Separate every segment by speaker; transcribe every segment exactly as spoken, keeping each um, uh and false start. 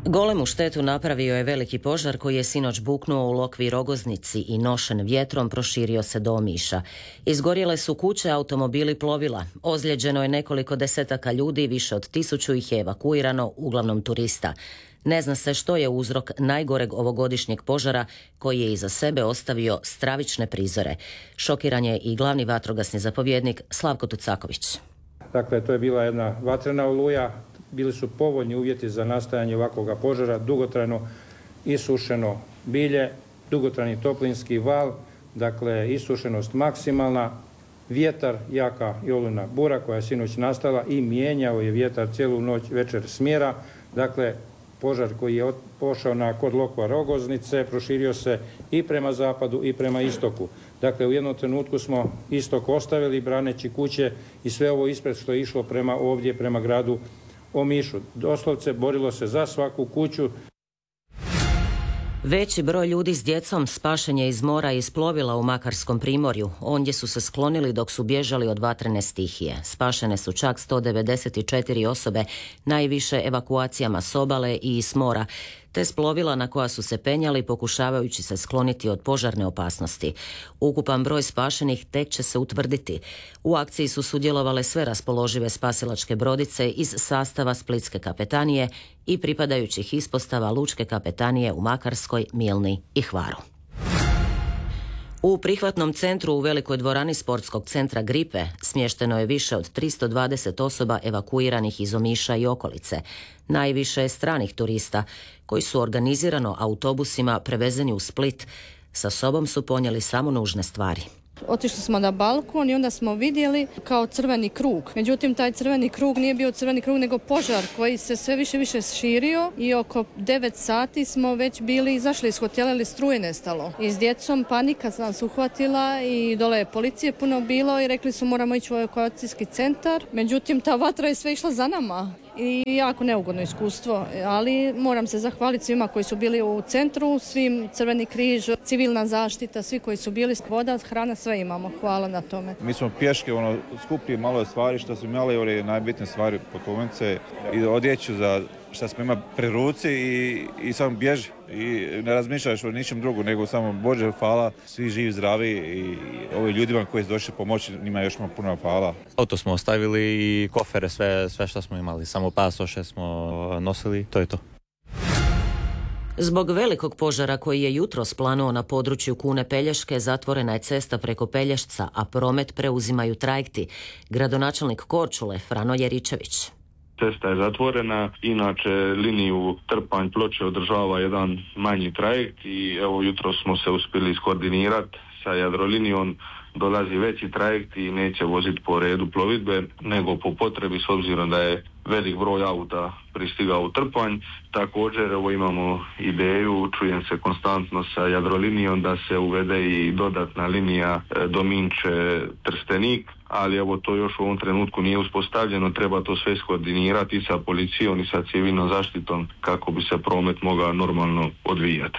Speaker 1: Golemu štetu napravio je veliki požar koji je sinoć buknuo u Lokvi Rogoznici i nošen vjetrom proširio se do Omiša. Izgorjele su kuće, automobili, plovila. Ozlijeđeno je nekoliko desetaka ljudi, više od tisuću ih je evakuirano, uglavnom turista. Ne zna se što je uzrok najgoreg ovogodišnjeg požara koji je iza sebe ostavio stravične prizore. Šokiran je i glavni vatrogasni zapovjednik Slavko Tucaković.
Speaker 2: Dakle, to je bila jedna vatrena oluja. Bili su povoljni uvjeti za nastajanje ovakvog požara, dugotrajno isušeno bilje, dugotrajni toplinski val, dakle isušenost maksimalna, vjetar, jaka i olujna bura koja je sinoć nastala i mijenjao je vjetar cijelu noć, večer smjera. Dakle, požar koji je pošao na kod Lokva Rogoznice proširio se i prema zapadu i prema istoku. Dakle, u jednom trenutku smo istok ostavili braneći kuće i sve ovo ispred što je išlo prema ovdje, prema gradu Omišu. Doslovce borilo se za svaku kuću.
Speaker 1: Veći broj ljudi s djecom spašen je iz mora i iz plovila u Makarskom primorju. Ondje su se sklonili dok su bježali od vatrene stihije. Spašene su čak sto devedeset četiri osobe, najviše evakuacijama s obale i iz mora, te s plovila na koja su se penjali pokušavajući se skloniti od požarne opasnosti. Ukupan broj spašenih tek će se utvrditi. U akciji su sudjelovale sve raspoložive spasilačke brodice iz sastava Splitske kapetanije i pripadajućih ispostava Lučke kapetanije u Makarskoj, Milni i Hvaru. U prihvatnom centru u velikoj dvorani sportskog centra Gripe smješteno je više od tristo dvadeset osoba evakuiranih iz Omiša i okolice. Najviše je stranih turista koji su organizirano autobusima prevezeni u Split. Sa sobom su ponijeli samo nužne stvari.
Speaker 3: Otišli smo na balkon i onda smo vidjeli kao crveni krug. Međutim, taj crveni krug nije bio crveni krug nego požar koji se sve više više širio i oko devet sati smo već bili izašli iz hotela ili struje nestalo. I s djecom panika nas uhvatila i dole je policije puno bilo i rekli su moramo ići u evakuacijski centar. Međutim, ta vatra je sve išla za nama. I jako neugodno iskustvo, ali moram se zahvaliti svima koji su bili u centru, svim Crveni križ, civilna zaštita, svi koji su bili, voda, hrana, sve imamo. Hvala na tome.
Speaker 4: Mi smo pješke ono, skupili malo stvari što smo imali, ove najbitnije stvari, putovnice i odjeću za što smo imali pri ruci i, i samo bježi. I ne razmišljaš o ničem drugu, nego samo Bože hvala, svi živi, zdravi i ovi ljudima koji su došli pomoći, njima još malo puno hvala.
Speaker 5: Auto smo ostavili i kofere, sve, sve što smo imali, samo pasoše smo nosili, to je to.
Speaker 1: Zbog velikog požara koji je jutros planuo na području Kune Pelješke, zatvorena je cesta preko Pelješca, a promet preuzimaju trajekti. Gradonačelnik Korčule Frano Jeričević.
Speaker 6: Cesta je zatvorena, inače liniju Trpanj-Ploče održava jedan manji trajekt i evo jutro smo se uspjeli iskoordinirati sa Jadrolinijom. Dolazi veći trajekt i neće voziti po redu plovidbe, nego po potrebi s obzirom da je velik broj auta pristigao u Trpanj. Također evo imamo ideju, čujem se konstantno sa Jadrolinijom da se uvede i dodatna linija Dominče-Trstenik, ali evo to još u ovom trenutku nije uspostavljeno, treba to sve skoordinirati i sa policijom i sa civilnom zaštitom kako bi se promet mogao normalno odvijati.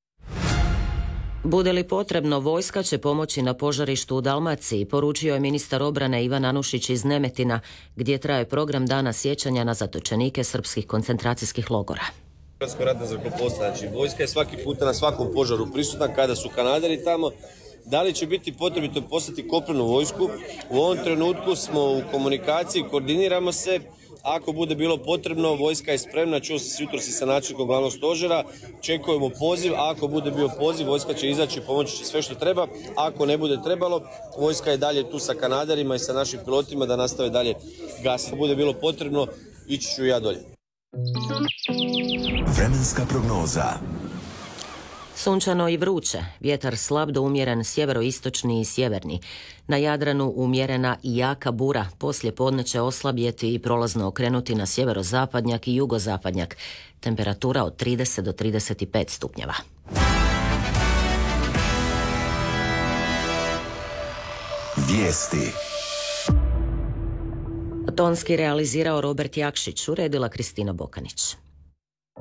Speaker 1: Bude li potrebno, vojska će pomoći na požarištu u Dalmaciji, poručio je ministar obrane Ivan Anušić iz Nemetina, gdje traje program dana sjećanja na zatočenike srpskih koncentracijskih logora.
Speaker 7: Hrvatsko ratno zrakoplovstvo, znači vojska je svaki puta na svakom požaru prisutna kada su Kanaderi tamo. Da li će biti potrebito poslati kopnenu vojsku? U ovom trenutku smo u komunikaciji, koordiniramo se. Ako bude bilo potrebno, vojska je spremna, čuo se jutros i sa načelnikom glavnog stožera, čekujemo poziv, a ako bude bio poziv, vojska će izaći, pomoći će sve što treba, ako ne bude trebalo, vojska je dalje tu sa Kanaderima i sa našim pilotima da nastave dalje gasiti. Ako bude bilo potrebno, ići ću ja dolje.
Speaker 8: Vremenska prognoza.
Speaker 1: Sunčano i vruće, vjetar slab do umjeren sjeveroistočni i sjeverni. Na Jadranu umjerena i jaka bura, poslije podne će oslabjeti i prolazno okrenuti na sjeverozapadnjak i jugozapadnjak. Temperatura od trideset do trideset pet stupnjeva.
Speaker 8: Vijesti.
Speaker 1: Tonski realizirao Robert Jakšić, uredila Kristina Bokanić.